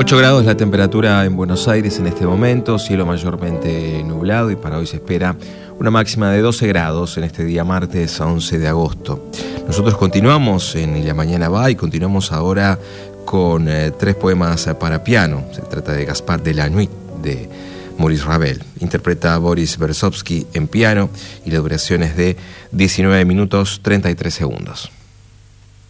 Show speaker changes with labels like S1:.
S1: 8 grados la temperatura en Buenos Aires en este momento, cielo mayormente nublado y para hoy se espera una máxima de 12 grados en este día martes a 11 de agosto. Nosotros continuamos en Y la Mañana Va y continuamos ahora con 3 poemas para piano. Se trata de Gaspard de la Nuit de Maurice Ravel. Interpreta a Boris Berezovsky en piano y la duración es de 19 minutos 33 segundos.